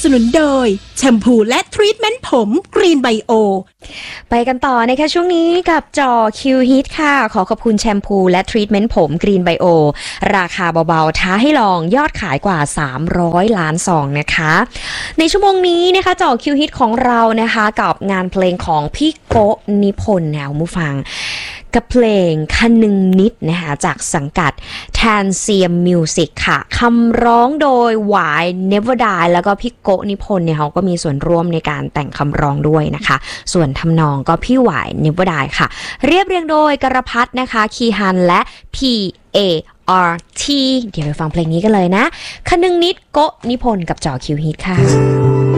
นุนโดยแชมพูและทรีทเมนต์ผมกรีนไบโอไปกันต่อนะคะช่วงนี้กับจอคิวฮิตค่ะขอขอบคุณแชมพูและทรีทเมนต์ผมกรีนไบโอราคาเบาๆท้าให้ลองยอดขายกว่า300ล้านซองนะคะในชั่วโมงนี้นะคะจอคิวฮิตของเรานะคะกับงานเพลงของพี่โกนิพนธ์นะคุณผู้ฟังกับเพลงคนึงนิดนะคะจากสังกัด Tansium Music ค่ะคำร้องโดยหวาย Never Die แล้วก็พี่โกนิพนธ์เนี่ยเขาก็มีส่วนร่วมในการแต่งคำร้องด้วยนะคะส่วนทำนองก็พี่หวาย Never Die ค่ะเรียบเรียงโดยกรพัฒน์นะคะคีฮันและ PART เดี๋ยวไปฟังเพลงนี้กันเลยนะคนึงนิดโกนิพนธ์กับจอคิวฮิตค่ะ